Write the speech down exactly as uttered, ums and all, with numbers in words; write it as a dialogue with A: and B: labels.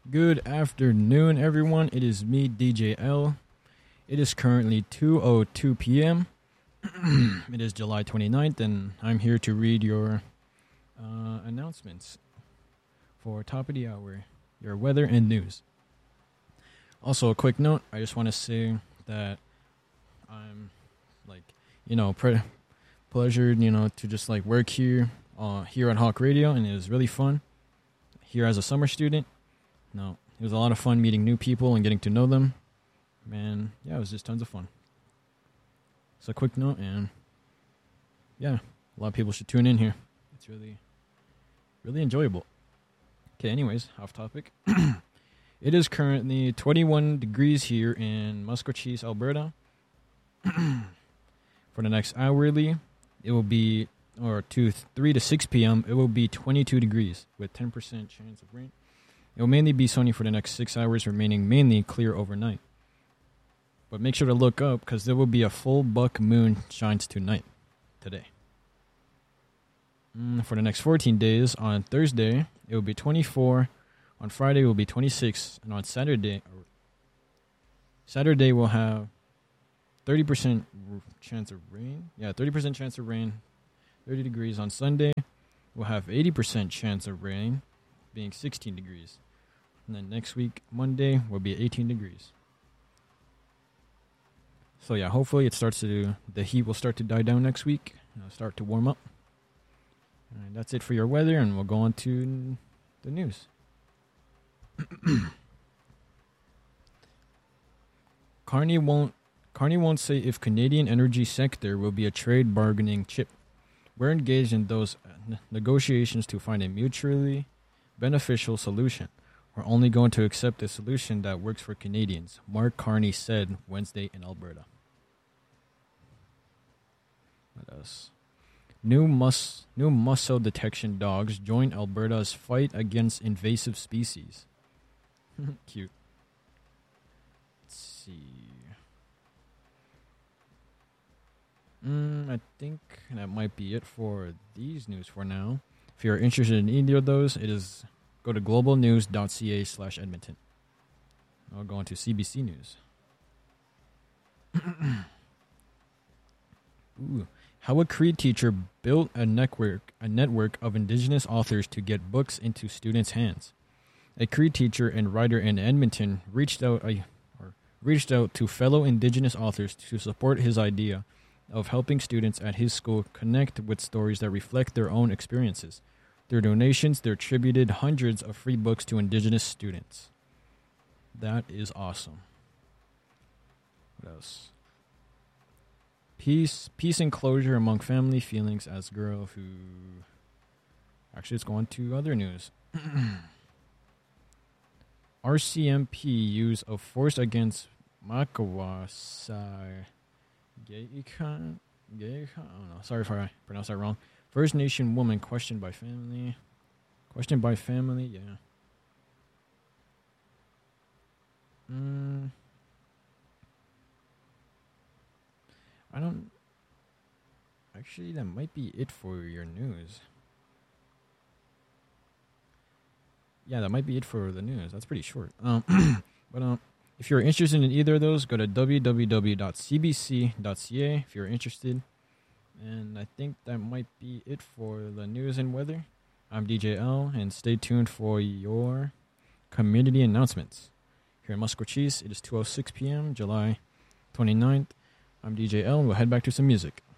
A: Good afternoon, everyone. It is me, D J L. It is currently two oh two p.m. It is July twenty-ninth, and I'm here to read your uh, announcements for top of the hour, your weather and news. Also, a quick note, I just want to say that I'm, like, you know, pre- pleasured, you know, to just, like, work here, uh, here at Hawk Radio, and it was really fun here as a summer student. No, it was a lot of fun meeting new people and getting to know them. Man, yeah, it was just tons of fun. So a quick note, and yeah, a lot of people should tune in here. It's really, really enjoyable. Okay, anyways, off topic. It is currently twenty-one degrees here in Muskogee, Alberta. For the next hourly, it will be, or to three to six p.m., it will be twenty-two degrees with ten percent chance of rain. It will mainly be sunny for the next six hours, remaining mainly clear overnight. But make sure to look up, because there will be a full buck moon shines tonight, today. Mm, for the next fourteen days, on Thursday, it will be twenty-four. On Friday, it will be twenty-six. And on Saturday, Saturday will have thirty percent chance of rain. Yeah, thirty percent chance of rain, thirty degrees. On Sunday, we'll have eighty percent chance of rain, being sixteen degrees. And then next week, Monday, will be eighteen degrees. So yeah, hopefully it starts to, the heat will start to die down next week. It'll start to warm up. And that's it for your weather, and we'll go on to the news. Carney won't, Carney won't say if Canadian energy sector will be a trade bargaining chip. We're engaged in those negotiations to find a mutually beneficial solution. We're only going to accept a solution that works for Canadians, Mark Carney said Wednesday in Alberta. What else? New, mus- new muscle detection dogs join Alberta's fight against invasive species. Cute. Let's see. Mm, I think that might be it for these news for now. If you're interested in either of those, it is go to globalnews.ca slash Edmonton. I'll go on to C B C News. Ooh. How a Cree teacher built a network, a network of Indigenous authors to get books into students' hands. A Cree teacher and writer in Edmonton reached out, uh, or reached out to fellow Indigenous authors to support his idea of helping students at his school connect with stories that reflect their own experiences. Their donations, they attributed hundreds of free books to Indigenous students. That is awesome. What else? Peace, peace and closure among family feelings as girl who... Actually, let's go on to other news. R C M P use of force against Makawasa Geika? Geika? I don't know. Sorry if I pronounced that wrong. First Nation woman questioned by family. Questioned by family, yeah. Mm. I don't... Actually, that might be it for your news. Yeah, that might be it for the news. That's pretty short. Um, but um, if you're interested in either of those, go to w w w dot c b c dot c a if you're interested. And I think that might be it for the news and weather. I'm D J L, and stay tuned for your community announcements. Here in Muskogee, it is two oh six p.m., July twenty-ninth. I'm D J L, and we'll head back to some music.